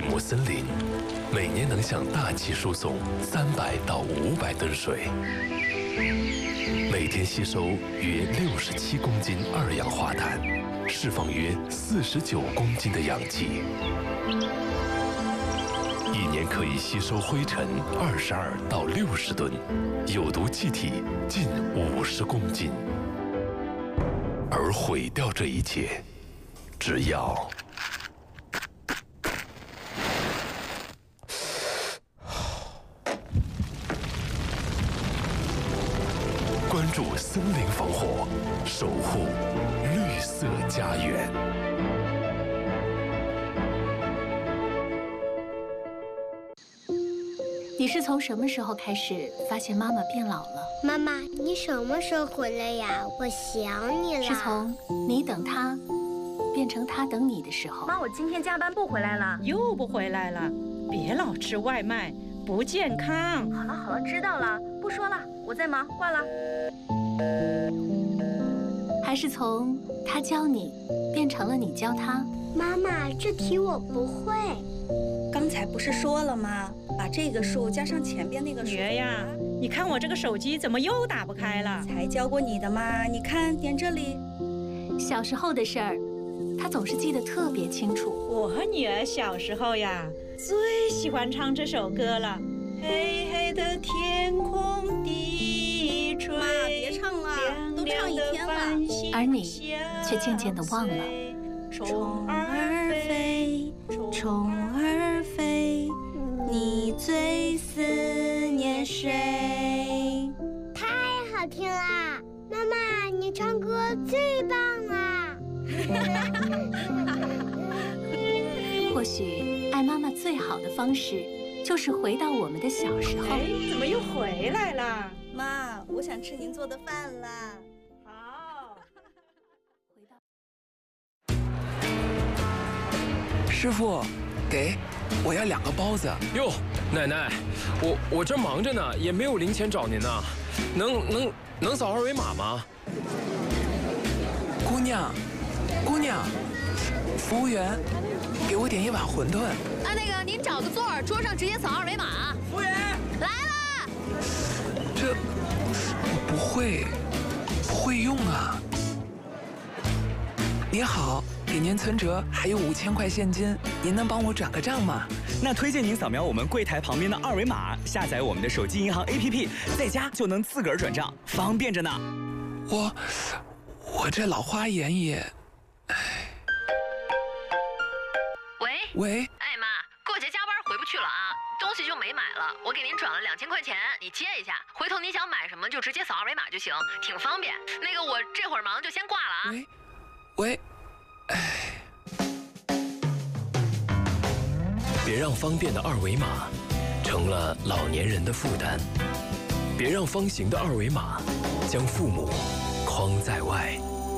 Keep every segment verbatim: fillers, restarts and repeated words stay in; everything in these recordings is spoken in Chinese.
亩森林，每年能向大气输送三百到五百吨水，每天吸收约六十七公斤二氧化碳，释放约四十九公斤的氧气，一年可以吸收灰尘二十二到六十吨，有毒气体近五十公斤。而毁掉这一切，只要关注森林防火，守护绿色家园。 你是从什么时候开始发现妈妈变老了？ 妈妈，你什么时候回来呀？我想你了。 是从你等他变成他等你的时候。 妈，我今天加班不回来了。 又不回来了，别老吃外卖，不健康。 好了好了，知道了，不说了，我在忙，挂了。 还是从他教你变成了你教他？ 妈妈，这题我不会。 刚才不是说了吗？把这个数加上前边那个数。 女儿呀，你看我这个手机怎么又打不开了？ 才教过你的嘛，你看点这里。 小时候的事儿，他总是记得特别清楚。 我和女儿小时候呀，最喜欢唱这首歌了。黑黑的天空低垂， 妈，别唱了，都唱一天了。 而你却渐渐地忘了。 虫儿飞，虫儿飞，你最思念谁？ 太好听啦！妈妈，你唱歌最棒啦！ 或许爱妈妈最好的方式，就是回到我们的小时候。 哎，怎么又回来了？ 妈，我想吃您做的饭啦。 好。 回到师傅，给，我要两个包子。 哟，奶奶，我我这忙着呢，也没有零钱找您呢，能能能扫二维码吗？ 姑娘，姑娘，服务员，给我点一碗馄饨。 啊，那个您找个座儿，桌上直接扫二维码。 服务员， 来啦！ 这不会，不会用啊。您好。给您存折还有五千块现金，您能帮我转个账吗？ 那推荐您扫描我们柜台旁边的二维码，下载我们的手机银行 A P P， 在家就能自个儿转账，方便着呢。 我我这老花眼也……哎。 喂喂， 哎妈，过节加班回不去了啊，东西就没买了，我给您转了两千块钱，你接一下，回头你想买什么就直接扫二维码就行，挺方便。那个我这会儿忙就先挂了啊。 喂，喂。唉， 别让方便的二维码成了老年人的负担，别让方形的二维码将父母框在外。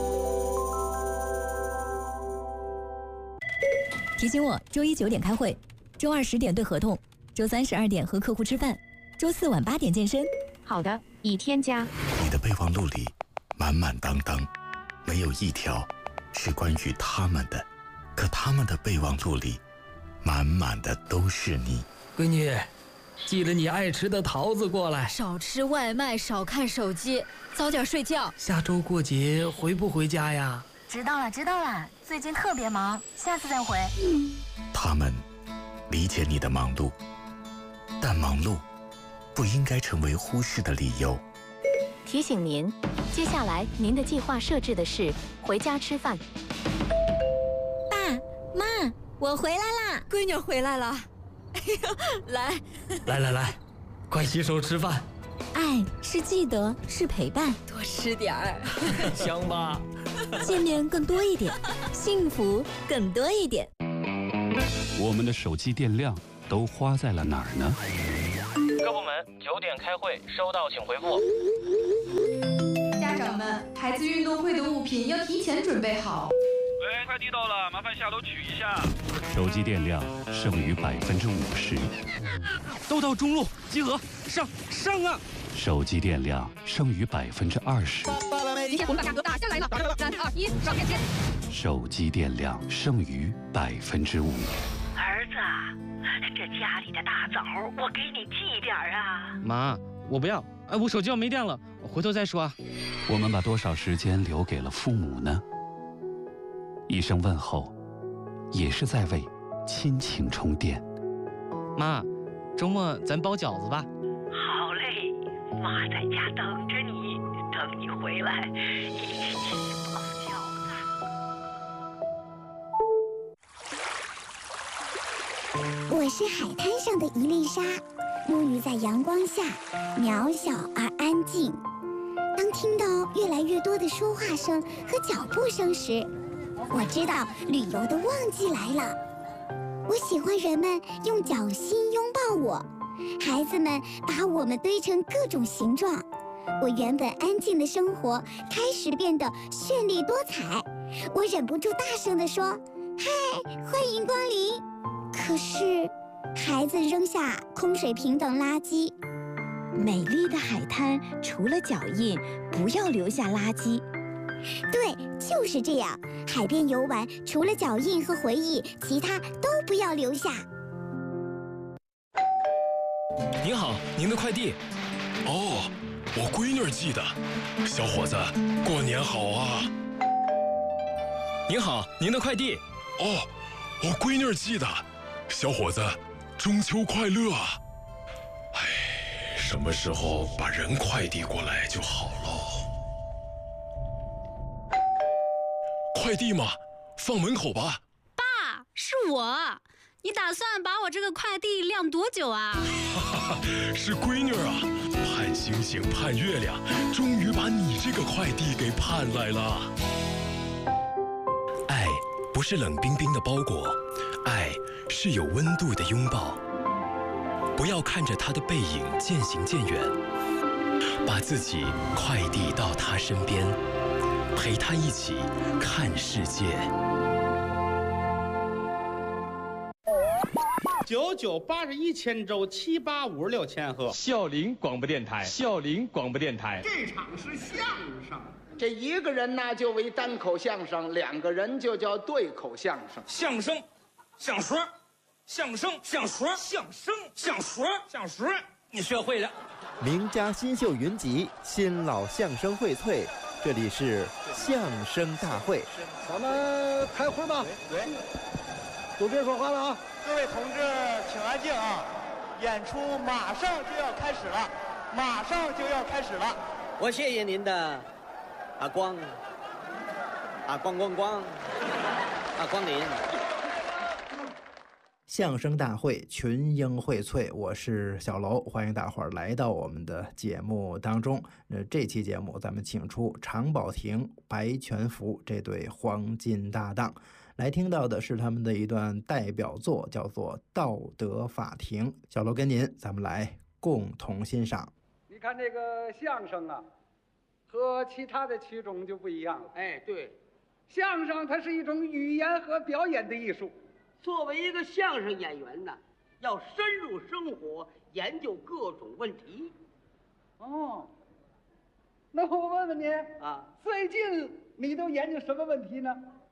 提醒我，周一九点开会，周二十点对合同，周三十二点和客户吃饭，周四晚八点健身。 好的，已添加。 你的备忘录里满满当当，没有一条是关于他们的，可他们的备忘录里满满的都是你。 闺女，寄了你爱吃的桃子过来。 少吃外卖，少看手机，早点睡觉。 下周过节回不回家呀？ 知道了知道了，最近特别忙，下次再回。 他们理解你的忙碌，但忙碌不应该成为忽视的理由。 提醒您，接下来您的计划设置的是回家吃饭。 爸妈，我回来啦！ 闺女回来了。哎呦，来， 来来来，快洗手吃饭。 爱是记得，是陪伴， 多吃点儿， 香吧？ 见面更多一点，幸福更多一点。 我们的手机电量都花在了哪儿呢？ 各部门九点开会，收到请回复。 家长们，孩子运动会的物品要提前准备好。 喂，快递到了，麻烦下楼取一下。 手机电量剩余百分之五十。 都到中路集合，上上啊！ 手机电量剩余百分之二十。 今天我们把价格打下来了，三二一，上链接。 手机电量剩余百分之五。 儿子啊， 这家里的大枣我给你寄点啊。 妈，我不要，哎，我手机要没电了，回头再说啊。 我们把多少时间留给了父母呢？一声问候，也是在为亲情充电。 妈，周末咱包饺子吧。 好嘞，妈在家等着你，等你回来一起包饺子。我是海滩上的一粒沙，沐浴在阳光下，渺小而安静。当听到越来越多的说话声和脚步声时，我知道旅游的旺季来了。我喜欢人们用脚心拥抱我，孩子们把我们堆成各种形状。我原本安静的生活开始变得绚丽多彩。我忍不住大声地说：“嗨，欢迎光临！”可是，孩子扔下空水瓶等垃圾。 美丽的海滩，除了脚印，不要留下垃圾。 对，就是这样。海边游玩，除了脚印和回忆，其他都不要留下。 您好，您的快递。 哦，我闺女寄的。小伙子，过年好啊！ 您好，您的快递。 哦，我闺女寄的。小伙子，中秋快乐啊！哎，什么时候把人快递过来就好喽。快递嘛，放门口吧。 爸，是我。你打算把我这个快递晾多久啊？ 哈哈，是闺女啊，盼星星盼月亮，终于把你这个快递给盼来了。爱不是冷冰冰的包裹，爱是有温度的拥抱。不要看着他的背影渐行渐远，把自己快递到他身边，陪他一起看世界。 九九八十一千周，七八五十六千赫。 孝陵广播电台，孝陵广播电台。 这场是相声，这一个人呢就为单口相声，两个人就叫对口相声。 相声，相说，相声，相说，相声，相说，相说，你学会了。 名家新秀云集，新老相声荟萃，这里是相声大会。 咱们开会吧。 对， 都别说话了啊！ 各位同志，请安静啊！演出马上就要开始了，马上就要开始了。 我谢谢您的啊光啊光光光啊光临。 相声大会群英荟萃，我是小楼，欢迎大伙儿来到我们的节目当中。呃，这期节目咱们请出常宝霆、白全福这对黄金搭档，来听到的是他们的一段代表作，叫做《道德法庭》。小楼跟您，咱们来共同欣赏。 你看这个相声啊，和其他的曲种就不一样了。 哎，对， 相声它是一种语言和表演的艺术。 作为一个相声演员呢，要深入生活，研究各种问题。 哦，那我问问你啊， 最近你都研究什么问题呢？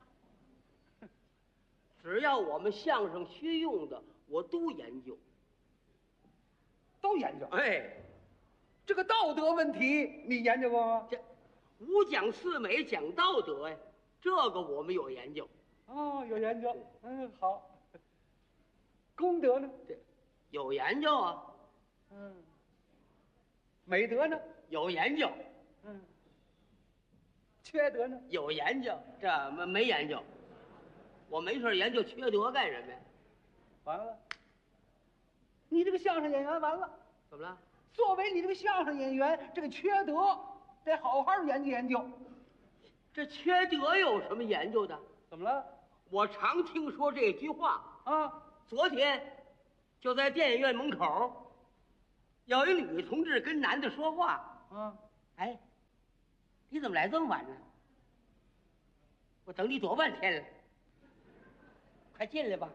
只要我们相声需用的，我都研究。 都研究？ 哎， 这个道德问题你研究过吗？ 这五讲四美讲道德呀，这个我们有研究。 哦，有研究。嗯，好。功德呢？ 对，有研究啊。 嗯。美德呢？ 有研究。 嗯。缺德呢？ 有研究。这没没研究。我没事研究缺德干什么呀？ 完了。你这个相声演员完了。 怎么了？ 作为你这个相声演员，这个缺德得好好研究研究。 这缺德有什么研究的？ 怎么了？ 我常听说这句话啊。 昨天就在电影院门口，有一女同志跟男的说话。 嗯， 哎，你怎么来这么晚呢？我等你多半天了，快进来吧。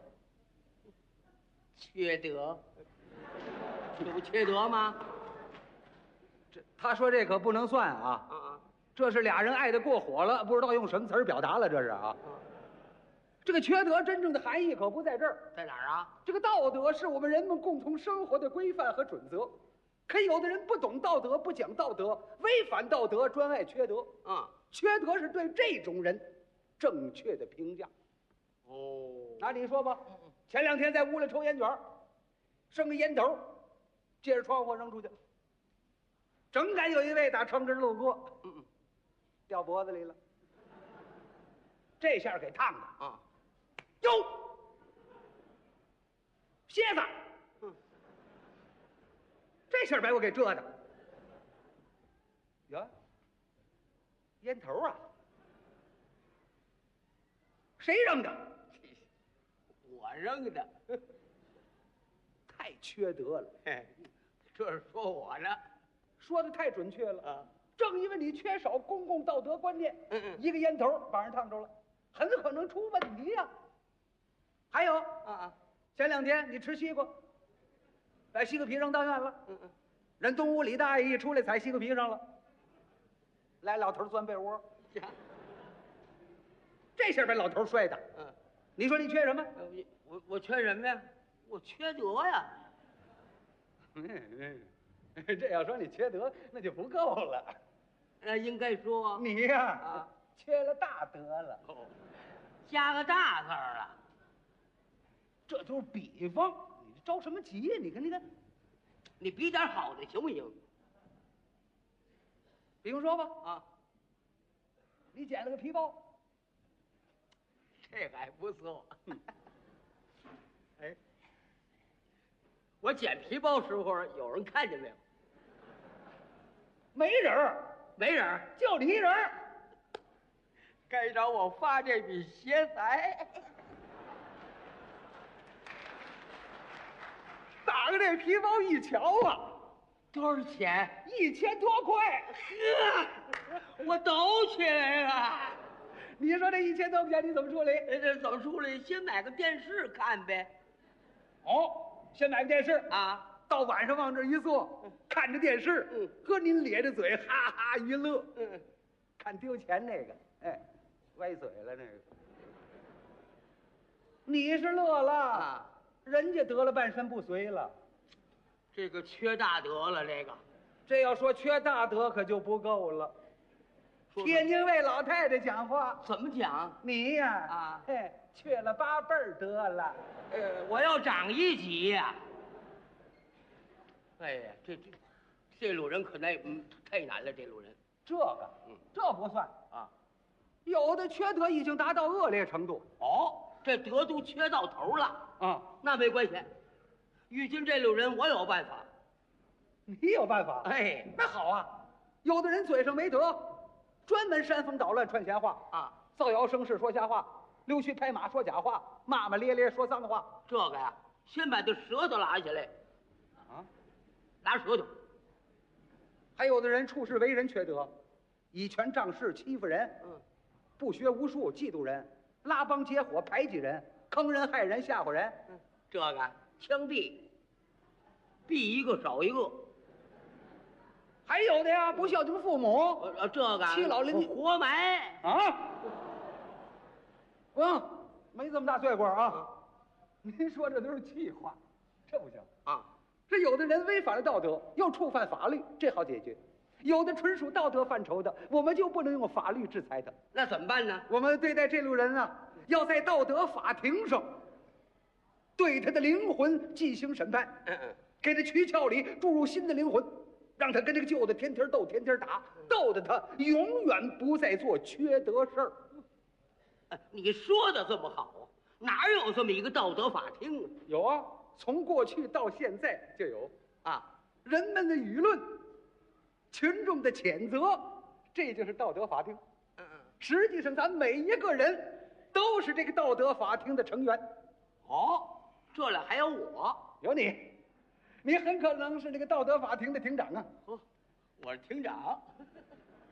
缺德，这不缺德吗？ 这他说这可不能算啊！啊啊，这是俩人爱得过火了，不知道用什么词儿表达了，这是啊。 这个缺德真正的含义可不在这儿， 在哪儿啊？ 这个道德是我们人们共同生活的规范和准则。可有的人不懂道德，不讲道德，违反道德，专爱缺德。 啊， 缺德是对这种人正确的评价。 哦， 那你说吧，前两天在屋里抽烟卷，剩个烟头，借着窗户扔出去，正赶有一位打城这路过，嗯嗯，掉脖子里了，这下给烫的啊！ 哟，蝎子，嗯，这下把我给蛰的。呀，烟头啊，谁扔的？ 我扔的， 太缺德了。 哎，这是说我呢， 说的太准确了啊！ 正因为你缺少公共道德观念，嗯嗯，一个烟头把人烫着了，很可能出问题呀、啊。还有啊啊，前两天你吃西瓜，把西瓜皮扔到院了，嗯嗯，人东屋李大爷一出来踩西瓜皮上了，来老头钻被窝，这下把老头摔的。嗯，你说你缺什么？ 我我我缺什么呀？我缺德呀！ 嗯嗯，这要说你缺德，那就不够了。 那应该说你呀啊，缺了大德了。 哦，加个大字儿了。 这都是比方，你着什么急呀？你看，你看， 你比点好的行不行？ 比方说吧， 啊， 你捡了个皮包， 这还不错。哎，我捡皮包时候有人看见没有？ 没人， 没人， 就你一人。 该找我发这笔邪财。 打开这皮包一瞧啊， 多少钱？ 一千多块。 呵，我都起来了。 你说这一千多块钱你怎么处理？ 这怎么处理？先买个电视看呗。 哦，先买个电视啊， 到晚上往这一坐，嗯、看着电视，嗯，和您咧着嘴哈哈一乐，嗯，看丢钱那个，哎，歪嘴了那个。你是乐了啊？人家得了半身不遂了， 这个缺大德了。这个， 这要说缺大德可就不够了。天津卫老太太讲话怎么讲？ 你呀啊，嘿，缺了八辈儿德了。 呃，我要长一级呀、啊。哎呀，这这这路人可那嗯太难了，这路人。 这个，嗯，这不算啊，有的缺德已经达到恶劣程度。 哦。这德都缺到头了啊！ 那没关系，遇见这种人，我有办法。 你有办法？ 哎， 那好啊！有的人嘴上没德，专门煽风捣乱、串闲话啊， 造谣生事、说瞎话，溜须拍马、说假话，骂骂咧咧、说脏话。 这个呀，先把这舌头拉下来啊， 拉舌头。 还有的人处事为人缺德，以权仗势欺负人，嗯，不学无术，嫉妒人。拉帮结伙，排挤人，坑人害人，吓唬人， 嗯，这个枪毙，毙一个少一个。 还有的呀，不孝敬父母， 呃，这个欺老邻活埋啊！不用，没这么大罪过啊！您说这都是气话，这不行啊！ 这有的人违反了道德，又触犯法律，这好解决。有的纯属道德范畴的，我们就不能用法律制裁他。 那怎么办呢？ 我们对待这路人啊，要在道德法庭上对他的灵魂进行审判， 嗯嗯， 给他躯壳里注入新的灵魂，让他跟这个旧的天天斗，天天打，斗得他永远不再做缺德事儿。 哎，你说的这么好啊，哪有这么一个道德法庭啊？ 有啊，从过去到现在就有啊， 人们的舆论。群众的谴责，这就是道德法庭。 嗯嗯， 实际上，咱每一个人都是这个道德法庭的成员。 哦，这里还有我， 有你，你很可能是这个道德法庭的庭长啊。 哦，我是庭长。